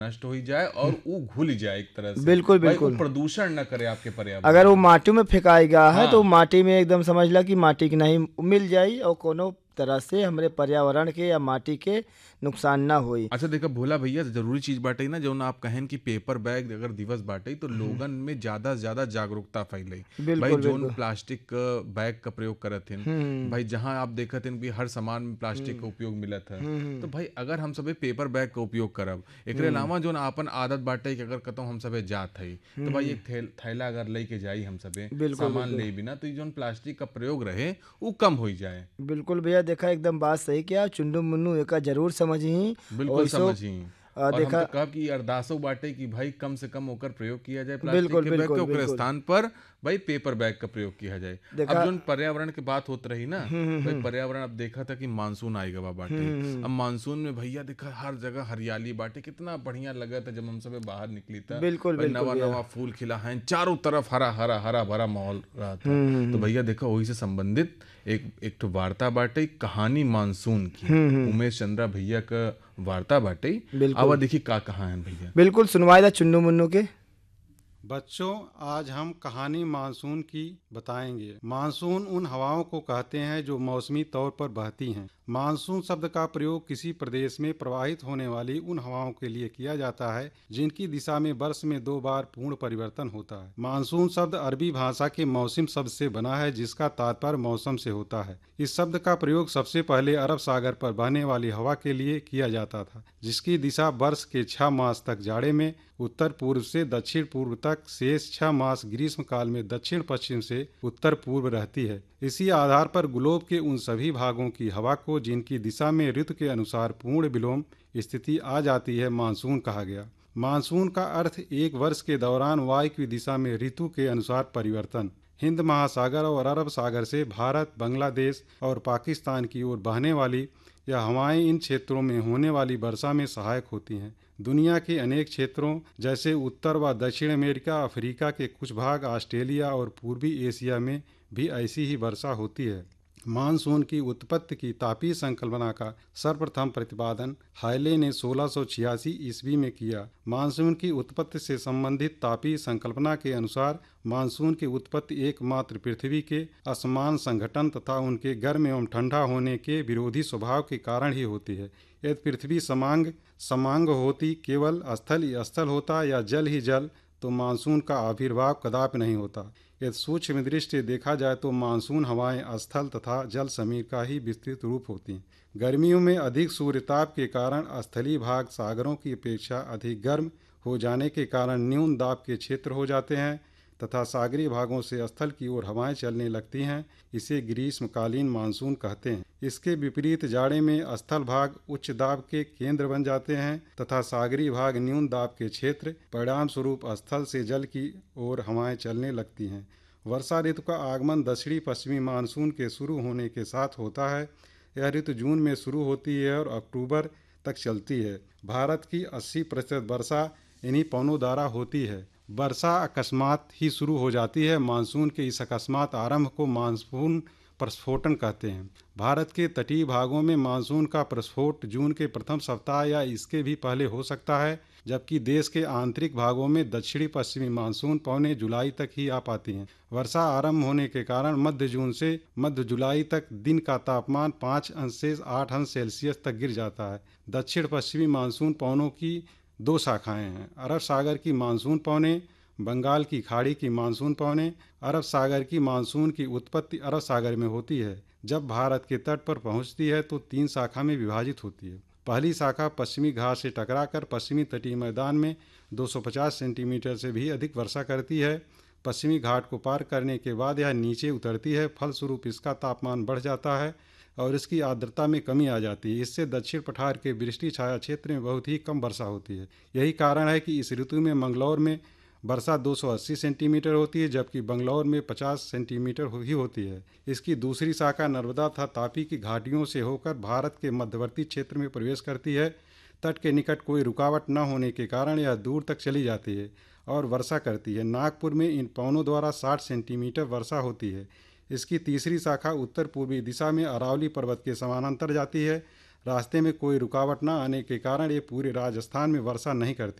नष्ट हो ही जाए और वो घुल ही जाए एक तरह से। बिल्कुल भाई वो बिल्कुल। प्रदूषण न करे आपके अगर पर्यावरण वो में। माटी में फेंकाई गया है तो हाँ। माटी में एकदम समझ ला कि माटी की नहीं मिल जाई और कोनो तरह से हमरे पर्यावरण के या माटी के नुकसान ना होई। अच्छा देखा भोला भैया, जरूरी चीज बाटे ना जो ना आप कहें कि पेपर बैग अगर दिवस बाटे तो हम्म, लोगन में ज्यादा से ज्यादा जागरूकता फैलाई। भाई बिल्कुल जोन बिल्कुल। प्लास्टिक बैग का प्रयोग करत हन, हम्म भाई जहां आप देखत हन कि हर सामान में प्लास्टिक हम्म का उपयोग मिलत है, हम्म तो भाई अगर हम सबे पेपर बैग का उपयोग करब, एकरे हम्म अलावा जो आपन आदत बाटे कि अगर कतौ हम सबे जात हई तो भाई हम्म, एक थैला अगर लेके जाई हम सबे बिल्कुल सामान बिल्कुल। ले बिना, तो जोन प्लास्टिक का प्रयोग रहे वो कम हो जाए। बिल्कुल भैया, देखा एकदम बात सही किया, चुन्नू मुन्नू एका जरूर समझी। और बिल्कुल इसो समझी। और हम तो देखा। कहब कि अरदासों बाटे कि भाई कम से कम होकर प्रयोग किया जाए प्लास्टिक बिल्कुल के बैग के, बिल्कुल ओकरे बिल्कुल। स्थान पर भाई पेपर बैग का प्रयोग किया जाए। अब देखा। जो पर्यावरण की बात होत रही ना, भाई हम्म। पर्यावरण, अब देखा था कि मानसून आई गवा बाटे। अब हम्म। मानसून में भैया देखा हर जगह हरियाली बाटे, कितना बढ़िया लगा था जब हम सब बाहर निकली था। बिल्कुल भाई बिल्कुल नवा भैया। नवा फूल खिला है, चारों तरफ हरा हरा हरा भरा माहौल रहा था। तो हम्म। भैया देखा वही से संबंधित एक एक ठो वार्ता बाटे, कहानी मानसून की, हम्म। उमेश चंद्रा भैया का वार्ता बाटे। आवा बिल्कुल देखी का कहाँ है भैया। बिल्कुल, सुनवाई था चुन्नू मुन्नू के। बच्चों, आज हम कहानी मानसून की बताएंगे। मानसून उन हवाओं को कहते हैं जो मौसमी तौर पर बहती हैं। मानसून शब्द का प्रयोग किसी प्रदेश में प्रवाहित होने वाली उन हवाओं के लिए किया जाता है जिनकी दिशा में वर्ष में 2 बार पूर्ण परिवर्तन होता है। मानसून शब्द अरबी भाषा के मौसम शब्द से बना है जिसका तात्पर्य मौसम से होता है। इस शब्द का प्रयोग सबसे पहले अरब सागर पर बहने वाली हवा के लिए किया जाता था जिसकी दिशा वर्ष के 6 मास तक जाड़े में उत्तर पूर्व से दक्षिण पूर्व तक, शेष 6 मास ग्रीष्म काल में दक्षिण पश्चिम से उत्तर पूर्व रहती है। इसी आधार पर ग्लोब के उन सभी भागों की हवा को जिनकी दिशा में ऋतु के अनुसार पूर्ण विलोम स्थिति आ जाती है मानसून कहा गया। मानसून का अर्थ एक वर्ष के दौरान वायु की दिशा में ऋतु के अनुसार परिवर्तन। हिंद महासागर और अरब सागर से भारत, बांग्लादेश और पाकिस्तान की ओर बहने वाली यह हवाएं इन क्षेत्रों में होने वाली वर्षा में सहायक होती हैं। दुनिया के अनेक क्षेत्रों जैसे उत्तर व दक्षिण अमेरिका, अफ्रीका के कुछ भाग, ऑस्ट्रेलिया और पूर्वी एशिया में भी ऐसी ही वर्षा होती है। मानसून की उत्पत्ति की तापीय संकल्पना का सर्वप्रथम प्रतिपादन हायले ने 1686 ईस्वी में किया। मानसून की उत्पत्ति से संबंधित तापीय संकल्पना के अनुसार मानसून की उत्पत्ति एकमात्र पृथ्वी के असमान संघटन तथा उनके गर्म एवं ठंडा होने के विरोधी स्वभाव के कारण ही होती है। यदि पृथ्वी समांग होती, केवल स्थल ही स्थल होता या जल ही जल, तो मानसून का आविर्भाव कदापि नहीं होता। यदि सूक्ष्म दृष्टि से देखा जाए तो मानसून हवाएं स्थल तथा जल समीर का ही विस्तृत रूप होती हैं। गर्मियों में अधिक सूर्यताप के कारण स्थलीय भाग सागरों की अपेक्षा अधिक गर्म हो जाने के कारण न्यून दाब के क्षेत्र हो जाते हैं तथा सागरीय भागों से स्थल की ओर हवाएं चलने लगती हैं। इसे ग्रीष्मकालीन मानसून कहते हैं। इसके विपरीत जाड़े में स्थल भाग उच्च दाब के केंद्र बन जाते हैं तथा सागरीय भाग न्यून दाब के क्षेत्र, परिणाम स्वरूप स्थल से जल की ओर हवाएं चलने लगती हैं। वर्षा ऋतु का आगमन दक्षिणी पश्चिमी मानसून के शुरू होने के साथ होता है। यह ऋतु जून में शुरू होती है और अक्टूबर तक चलती है। भारत की 80% वर्षा इन्हीं पवनों द्वारा होती है। वर्षा अकस्मात ही शुरू हो जाती है। मानसून के इस अकस्मात आरंभ को मानसून प्रस्फोटन कहते हैं। भारत के तटीय भागों में मानसून का प्रस्फोट जून के प्रथम सप्ताह या इसके भी पहले हो सकता है, जबकि देश के आंतरिक भागों में दक्षिणी पश्चिमी मानसून पौने जुलाई तक ही आ पाती हैं। वर्षा आरंभ होने के कारण मध्य जून से मध्य जुलाई तक दिन का तापमान 5 अंश से 8 अंश सेल्सियस तक गिर जाता है। दक्षिण पश्चिमी मानसून पवनों की 2 शाखाएं हैं, अरब सागर की मानसून पवनें, बंगाल की खाड़ी की मानसून पवनें। अरब सागर की मानसून की उत्पत्ति अरब सागर में होती है। जब भारत के तट पर पहुंचती है तो 3 शाखा में विभाजित होती है। पहली शाखा पश्चिमी घाट से टकराकर पश्चिमी तटीय मैदान में 250 सेंटीमीटर से भी अधिक वर्षा करती है। पश्चिमी घाट को पार करने के बाद यह नीचे उतरती है, फलस्वरूप इसका तापमान बढ़ जाता है और इसकी आर्द्रता में कमी आ जाती है। इससे दक्षिण पठार के वृष्टि छाया क्षेत्र में बहुत ही कम वर्षा होती है। यही कारण है कि इस ऋतु में मंगलौर में वर्षा 280 सेंटीमीटर होती है, जबकि बंगलौर में 50 सेंटीमीटर ही होती है। इसकी दूसरी शाखा नर्मदा तथा तापी की घाटियों से होकर भारत के मध्यवर्ती क्षेत्र में प्रवेश करती है। तट के निकट कोई रुकावट न होने के कारण यह दूर तक चली जाती है और वर्षा करती है। नागपुर में इन पवनों द्वारा 60 सेंटीमीटर वर्षा होती है। इसकी तीसरी शाखा उत्तर पूर्वी दिशा में अरावली पर्वत के समानांतर जाती है। रास्ते में कोई रुकावट न आने के कारण ये पूरे राजस्थान में वर्षा नहीं करती।